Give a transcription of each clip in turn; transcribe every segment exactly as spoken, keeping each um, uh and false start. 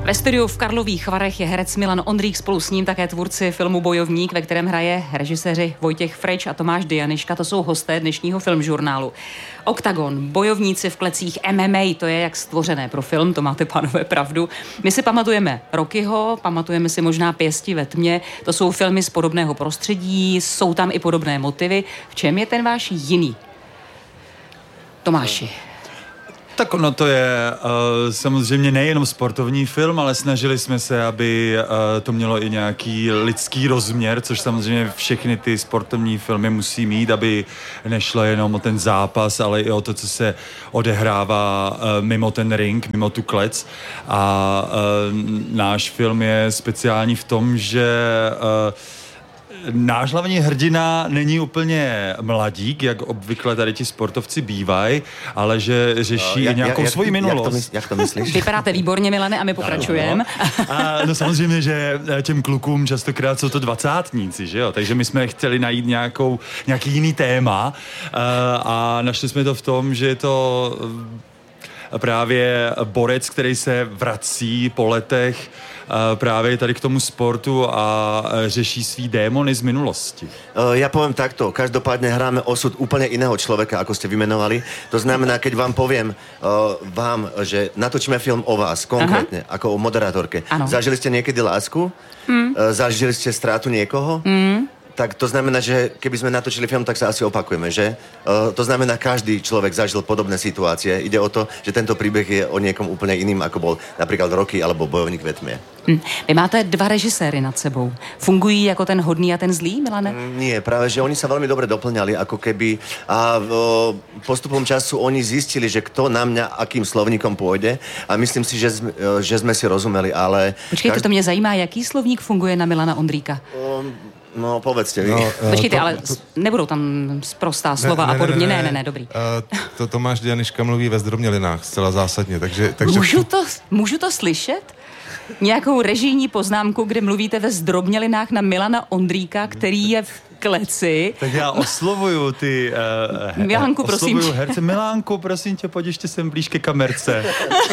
Ve studiu v Karlových Varech je herec Milan Ondrík, spolu s ním také tvůrci filmu Bojovník, ve kterém hraje režiséři Vojtěch Frejč a Tomáš Dianiška. To jsou hosté dnešního filmžurnálu. Oktagon, bojovníci v klecích M M A, to je jak stvořené pro film, to máte, pánové, pravdu. My si pamatujeme Rockyho, pamatujeme si možná Pěsti ve tmě, to jsou filmy z podobného prostředí, jsou tam i podobné motivy. V čem je ten váš jiný? Tomáši. Tak ono to je uh, samozřejmě nejenom sportovní film, ale snažili jsme se, aby uh, to mělo i nějaký lidský rozměr, což samozřejmě všechny ty sportovní filmy musí mít, aby nešlo jenom o ten zápas, ale i o to, co se odehrává uh, mimo ten ring, mimo tu klec. A uh, náš film je speciální v tom, že uh, náš hlavní hrdina není úplně mladík, jak obvykle tady ti sportovci bývají, ale že řeší uh, jak, nějakou jak, svoji jak, minulost. Jak to, mysl, jak to myslíš? Vypadáte výborně, Milane, a my pokračujeme. No, no samozřejmě, že těm klukům častokrát jsou to dvacátníci, že jo? Takže my jsme chtěli najít nějakou, nějaký jiný téma uh, a našli jsme to v tom, že je to právě borec, který se vrací po letech právě tady k tomu sportu a řeší svý démony z minulosti. Ja poviem takto, každopádne hráme osud úplne iného človeka, ako ste vymenovali. To znamená, keď vám poviem uh, vám, že natočíme film o vás, konkrétne, Aha. ako o moderátorke. Ano. Zažili ste niekedy lásku? Hmm. Uh, zažili ste strátu niekoho? Hmm. Tak to znamená, že keby sme natočili film, tak sa asi opakujeme, že? Uh, to znamená, každý človek zažil podobné situácie. Ide o to, že tento príbeh je o niekom úplne iným, ako bol napríklad Rocky alebo Bojovník ve tmě. Hm. Vy máte dva režiséry nad sebou. Fungují jako ten hodný a ten zlý, Milane? Mm, nie, práve, že oni sa veľmi dobre doplňali, ako keby a o, postupom času oni zistili, že kto na mňa akým slovníkom pôjde a myslím si, že, sme, že sme si rozumeli, ale... Počkejte, každý... to mě zajímá, jaký slovník funguje na Milana Ondríka? Um, No, povedzte vy. No, uh, Počkejte, to, ale to, nebudou tam sprostá slova ne, ne, a podobně. Ne, ne, ne, ne, dobrý. Uh, to Tomáš Dianiška mluví ve zdrobnělinách zcela zásadně, takže... takže... Můžu, to, můžu to slyšet? Nějakou režijní poznámku, kde mluvíte ve zdrobnělinách na Milana Ondríka, který je v kleci. Tak já oslovuju ty... Uh, Milánku, prosím. Oslovuju herce. Milánku, prosím tě, pojď ještě sem blíž ke kamerce.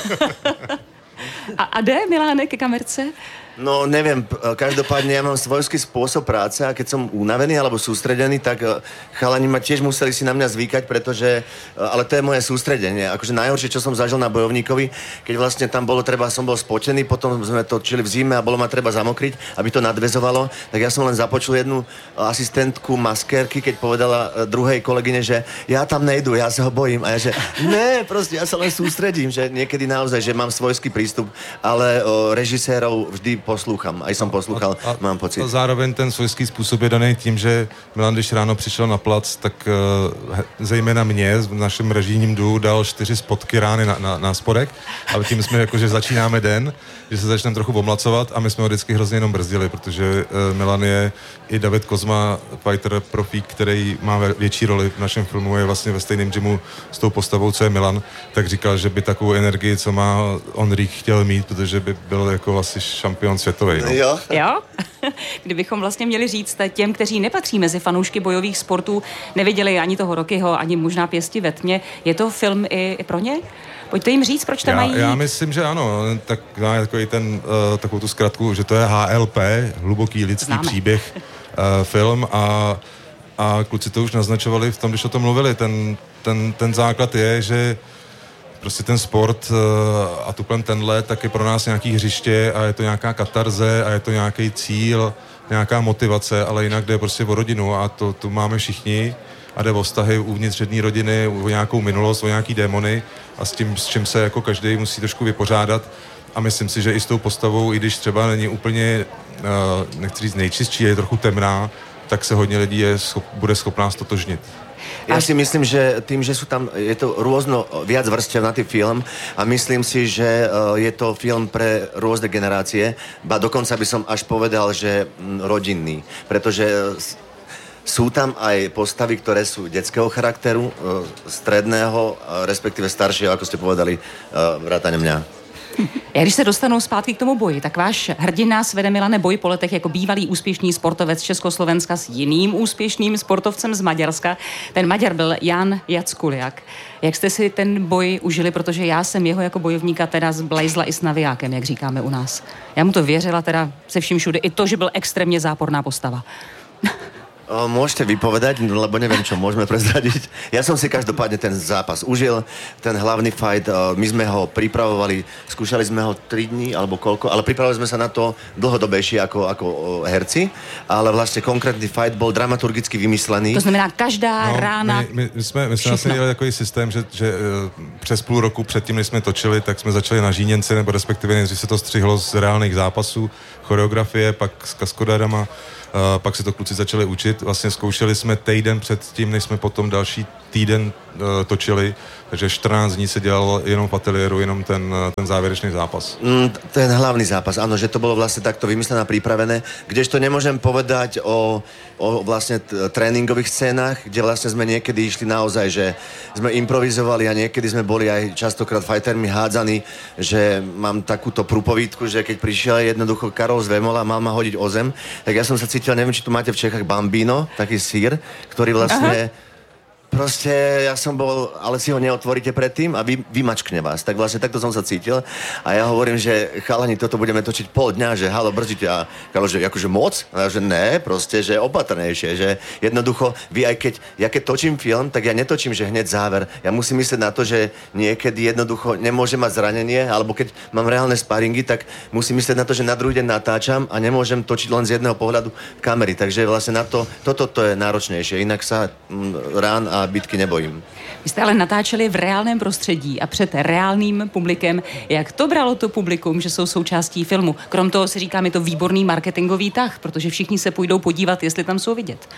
a, a jde, Miláne, ke kamerce? No, neviem, každopádne ja mám svojský spôsob práce a keď som unavený alebo sústredený, tak chalani ma tiež museli si na mňa zvykať, pretože, ale to je moje sústredenie. Akože najhoršie, čo som zažil na Bojovníkovi, keď vlastne tam bolo treba, som bol spotený, potom sme točili v zime a bolo ma treba zamokriť, aby to nadväzovalo, tak ja som len započul jednu asistentku maskérky, keď povedala druhej kolegyne, že ja tam nejdu, ja sa ho bojím. A ja že, ne, proste, ja sa len sústredím, že niekedy naozaj, že mám svojský prístup, ale o, režisérov vždy poslúcham, aj som poslúchal, a, a, mám pocit. A zároveň ten svojský způsob je daný tím, že Milan, když ráno přišel na plac, tak uh, zejména mě v našem režijním duo dal čtyři spotky rány na, na, na spodek a tím jsme jako, že začínáme den, že se začneme trochu omlacovat a my jsme ho vždycky hrozně jenom brzdili, protože uh, Milan je i David Kozma, fighter profík, který má větší roli v našem filmu, je vlastně ve stejném gymu s tou postavou, co je Milan, tak říkal, že by takovou energii, co má Ondrík, chtěl mít, protože by byl jako vlastně šampion světový. No. Jo. jo? Kdybychom vlastně měli říct těm, kteří nepatří mezi fanoušky bojových sportů, neviděli ani toho Rockyho, ani možná Pěsti ve tmě, je to film i, i pro ně? Pojďte jim říct, proč tam já, mají... Já myslím, že ano. Tak má takový ten, uh, takovou tu zkratku, že to je H L P, hluboký lidský Známe. příběh uh, film a, a kluci to už naznačovali v tom, když o tom mluvili. Ten, ten, ten základ je, že prostě ten sport uh, a tuplem tenhle tak je pro nás nějaký hřiště a je to nějaká katarze a je to nějaký cíl, nějaká motivace, ale jinak jde prostě o rodinu a to, to máme všichni a jde o vztahy uvnitř jedné rodiny, o nějakou minulost, o nějaký démony a s tím, s čím se jako každý musí trošku vypořádat a myslím si, že i s tou postavou, i když třeba není úplně, uh, nechci říct nejčistší, je trochu temná, tak se hodně lidí je schop, bude schopná stotožnit. Ja si myslím, že tým, že sú tam, je to rôzno viac vrstev na tý film a myslím si, že je to film pre rôzne generácie, ba dokonca by som až povedal, že rodinný, pretože sú tam aj postavy, ktoré sú detského charakteru, stredného, respektíve staršieho, ako ste povedali, vrátane mňa. Já když se dostanu zpátky k tomu boji, tak váš hrdina svede Milane boj po letech jako bývalý úspěšný sportovec Československa s jiným úspěšným sportovcem z Maďarska. Ten Maďar byl Jan Jackuliak. Jak jste si ten boj užili, protože já jsem jeho jako bojovníka teda zblajzla i s navijákem, jak říkáme u nás. Já mu to věřila teda se vším všude, i to, že byl extrémně záporná postava. O, môžete vypovedať, lebo neviem, čo môžeme prezradiť. Ja som si každopádne ten zápas užil, ten hlavný fight, my sme ho pripravovali, skúšali sme ho tri dní, alebo koľko, ale pripravovali sme sa na to dlhodobejšie ako, ako herci, ale vlastne konkrétny fight bol dramaturgicky vymyslený. To znamená, každá no, rána... My, my jsme, my jsme vlastně dělali takový systém, že, že přes půl roku předtím, než jsme točili, tak jsme začali na Žíněnci, nebo respektive než se to střihlo z reálných zápasů, choreografie, pak s kaskadérama. Uh, pak se to kluci začali učit. Vlastně zkoušeli jsme týden před tím, než jsme potom další týden uh, točili, takže čtrnáct dní se dělalo jenom v ateliéru, jenom ten, ten závěrečný zápas. Mm, ten hlavný zápas, áno, že to bolo vlastne takto vymyslené a pripravené, kdežto nemôžem povedať o, o vlastne t- tréningových scénách, kde vlastne sme niekedy išli naozaj, že sme improvizovali a niekedy sme boli aj častokrát fightermi hádzaní, že mám takúto prúpovídku, že keď prišiel jednoducho Karol z Vemola a mal ma hodiť o zem, tak ja som sa cítil, neviem, či tu máte v Čechách Bambino, taký sír, ktorý vlastne... Aha. Proste ja som bol, ale si ho neotvoríte predtým a vy, vymačkne vás. Tak vlastne takto som sa cítil a ja hovorím, že chalani, toto budeme točiť pol dňa, že halo, brzdite. A Karol, že akože moc? A ja, že ne, proste, že opatrnejšie, že jednoducho, vy aj keď, ja keď točím film, tak ja netočím, že hneď záver. Ja musím myslieť na to, že niekedy jednoducho nemôžem mať zranenie, alebo keď mám reálne sparingy, tak musím myslieť na to, že na druhý deň natáčam a nemôžem točiť len z jedného pohľadu kamery. Takže vlastne na to, toto to je náročnejšie. Inak sa mm, rán a bitky nebojím. Vy jste ale natáčeli v reálném prostředí a před reálným publikem. Jak to bralo to publikum, že jsou součástí filmu? Krom toho si říkám, je to výborný marketingový tah, protože všichni se půjdou podívat, jestli tam jsou vidět.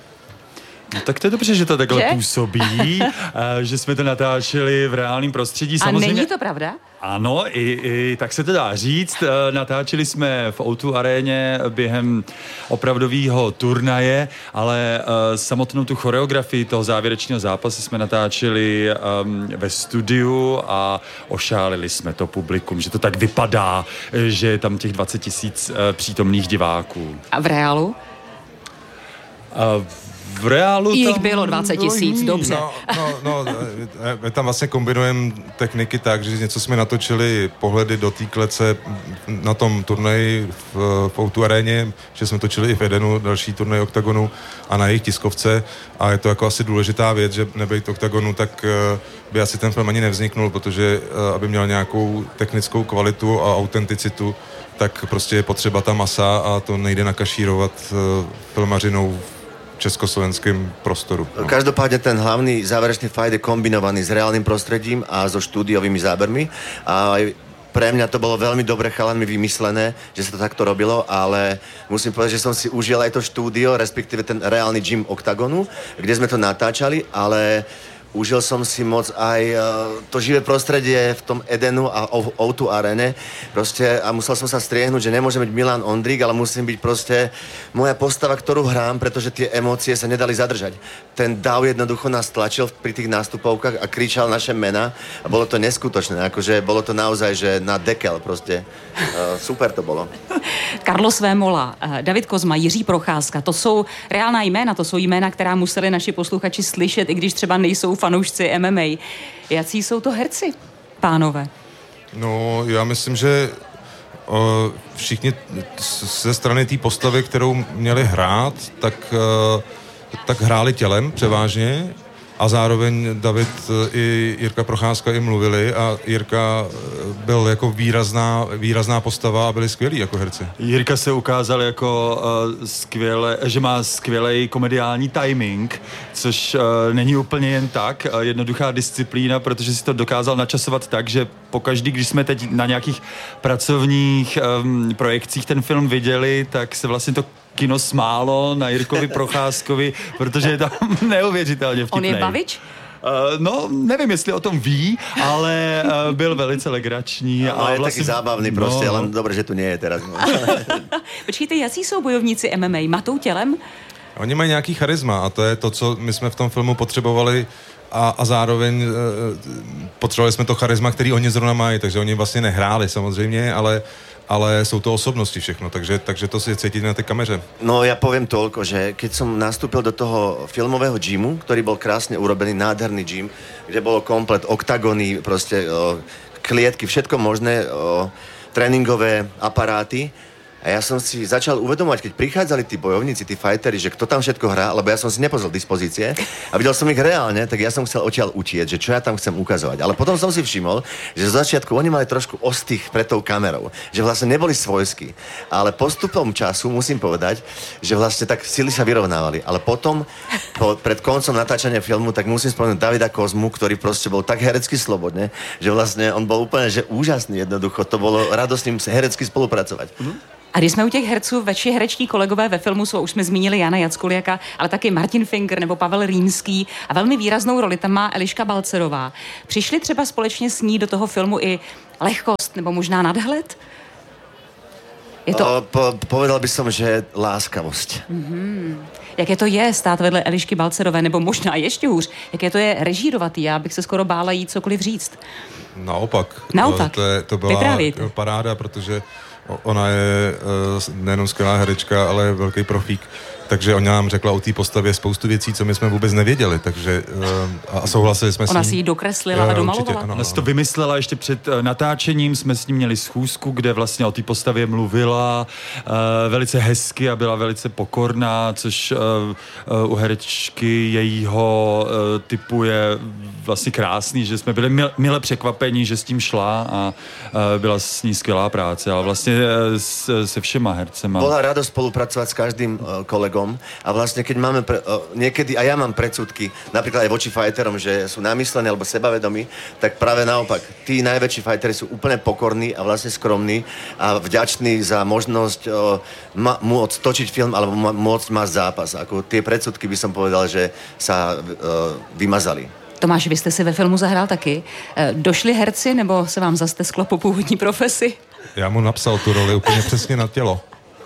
No, tak to je dobře, že to takhle že? působí, že jsme to natáčeli v reálném prostředí. Samozřejmě... A není to pravda? Ano, i, i tak se to dá říct. Natáčeli jsme v ó dva aréně během opravdového turnaje, ale uh, samotnou tu choreografii toho závěrečného zápasu jsme natáčeli um, ve studiu a ošálili jsme to publikum, že to tak vypadá, že je tam těch dvacet tisíc uh, přítomných diváků. A v reálu? Uh, V reálu jich tam bylo dvacet tisíc, dobře. No, no, no, my tam vlastně kombinujeme techniky tak, že něco jsme natočili pohledy do té klece na tom turnaji v, v ó dva aréně, že jsme točili i v Edenu další turnaj Oktagonu a na jejich tiskovce a je to jako asi důležitá věc, že nebejt Oktagonu, tak by asi ten film ani nevzniknul, protože aby měl nějakou technickou kvalitu a autenticitu, tak prostě je potřeba ta masa a to nejde nakašírovat filmařinou v československém prostoru. No. Každopádne ten hlavný záverečný fight je kombinovaný s reálnym prostredím a so štúdiovými zábermi a pre mňa to bolo veľmi dobre chalanmi vymyslené, že sa to takto robilo, ale musím povedať, že som si užil aj to štúdio, respektíve ten reálny gym Oktagonu, kde sme to natáčali, ale užil som si moc aj uh, to živé prostredie v tom Edenu a ó dva arene. Proste, a musel som sa striehnúť, že nemôžem byť Milan Ondrík, ale musím byť proste moja postava, ktorú hrám, pretože tie emócie sa nedali zadržať. Ten dav jednoducho nás tlačil pri tých nástupovkách a kričal naše mena a bolo to neskutočné. Akože bolo to naozaj, že na dekel proste. Uh, super to bolo. Carlos Vémola, David Kozma, Jiří Procházka, to jsou reálná jména, to jsou jména, která museli naši posluchači slyšet, i když třeba nejsou fanoušci M M A. Jací jsou to herci, pánové? No, já myslím, že uh, všichni ze strany té postavy, kterou měli hrát, tak, uh, tak hráli tělem převážně a zároveň David i Jirka Procházka i mluvili a Jirka byl jako výrazná, výrazná postava a byli skvělí jako herci. Jirka se ukázal jako uh, skvěle, že má skvělej komediální timing, což uh, není úplně jen tak, uh, jednoduchá disciplína, protože si to dokázal načasovat tak, že pokaždý, když jsme teď na nějakých pracovních um, projekcích ten film viděli, tak se vlastně to kino smálo na Jirkovi Procházkovi, protože je tam neuvěřitelně vtipnej. On je bavič? Uh, no, nevím, jestli o tom ví, ale uh, byl velice legrační. No, a je vlastně taky zábavný prostě, no. Ale dobré, že tu nie je teraz. Počkejte, jací jsou bojovníci M M A? Matou tělem? Oni mají nějaký charisma a to je to, co my jsme v tom filmu potřebovali a, a zároveň e, potřebovali jsme to charisma, který oni zrovna mají, takže oni vlastně nehráli samozřejmě, ale ale jsou to osobnosti všechno, takže, takže to si cítit na té kameře. No ja poviem toľko, že keď som nastúpil do toho filmového gymu, ktorý bol krásne urobený, nádherný gym, kde bolo komplet oktagony, proste o, klietky, všetko možné, o, tréningové aparáty. A ja som si začal uvedomovať, keď prichádzali tí bojovníci, tí fighteri, že kto tam všetko hrá, lebo ja som si nepozrel dispozície a videl som ich reálne, tak ja som chcel odtiaľ utieť, že čo ja tam chcem ukazovať. Ale potom som si všimol, že z začiatku oni mali trošku ostých pred tou kamerou, že vlastne neboli svojskí. Ale postupom času musím povedať, že vlastne tak sily sa vyrovnávali. Ale potom, po, pred koncom natáčania filmu, tak musím spomenúť Davida Kozmu, ktorý proste bol tak herecky slobodne, že vlastne on bol úplne že úžasný jednoducho. To bolo radosť s ním herecky spolupracovať. Mm-hmm. A když jsme u těch herců, vaši hereční kolegové ve filmu jsou, už jsme zmínili Jana Jackuliaka, ale taky Martin Finger nebo Pavel Rýnský a velmi výraznou roli tam má Eliška Balcerová. Přišli třeba společně s ní do toho filmu i lehkost nebo možná nadhled? Je to... O, po, povedal by som, že láskavosť. Mm-hmm. Jaké to je stát vedle Elišky Balcerové, nebo možná ještě hůř, jaké to je režírovat? Já bych se skoro bála jí cokoliv říct. Naopak. Naopak. To, je, to byla Vyprávějte. Paráda, protože ona je uh, nejenom skvělá herečka, ale velký profík. Takže ona nám řekla o té postavě spoustu věcí, co my jsme vůbec nevěděli, takže uh, a souhlasili jsme ona s ní. Ona si ji dokreslila a domalovala. Ona si to vymyslela ještě před uh, natáčením, jsme s ní měli schůzku, kde vlastně o té postavě mluvila uh, velice hezky a byla velice pokorná, což uh, uh, u herečky jejího uh, typu je vlastně krásný, že jsme byli mil, mile překvapení, že s tím šla a uh, byla s ní skvělá práce, ale vlastně uh, s, se všema hercema. Bola rado spolupracovať s každým uh, kolegom a vlastne keď máme pre, uh, niekedy, a ja mám predsudky, napríklad aj voči fighterom, že sú namyslení alebo sebavedomí, tak práve naopak, tí najväčší fighteri sú úplne pokorní a vlastne skromní a vďační za možnosť uh, ma, môcť točiť film alebo ma, môcť mať zápas. Ako tie predsudky by som povedal, že sa uh, vymazali. Tomáš, vy jste si ve filmu zahrál taky. Došli herci, nebo se vám zastesklo po původní profesi? Já mu napsal tu roli úplně přesně na tělo.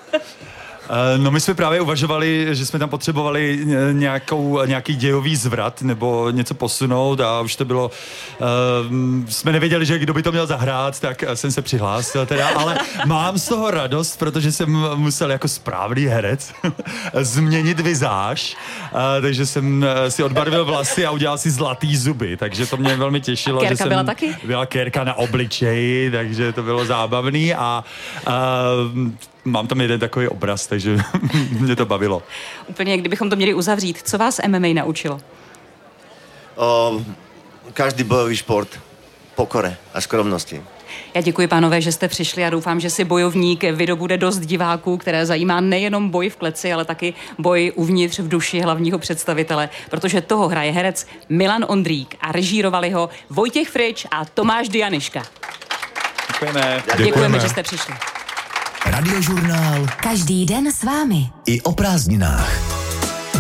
No my jsme právě uvažovali, že jsme tam potřebovali nějakou, nějaký dějový zvrat nebo něco posunout a už to bylo, uh, jsme nevěděli, že kdo by to měl zahrát, tak jsem se přihlásil teda, ale mám z toho radost, protože jsem musel jako správný herec změnit vizáž, uh, takže jsem si odbarvil vlasy a udělal si zlatý zuby, takže to mě velmi těšilo. Kérka že jsem byla taky? Byla kérka na obličeji, takže to bylo zábavný a uh, mám tam jeden takový obraz, takže mě to bavilo. Úplně, kdybychom to měli uzavřít, co vás M M A naučilo? O, každý bojový šport, pokore a skromnosti. Já děkuji, pánové, že jste přišli a doufám, že si Bojovník vydobude dost diváků, které zajímá nejenom boj v kleci, ale taky boj uvnitř v duši hlavního představitele, protože toho hraje herec Milan Ondřík a režírovali ho Vojtěch Frič a Tomáš Dianyška. Děkujeme. Děkujeme, Děkujeme, že jste přišli. Radiožurnál. Každý den s vámi. I o prázdninách.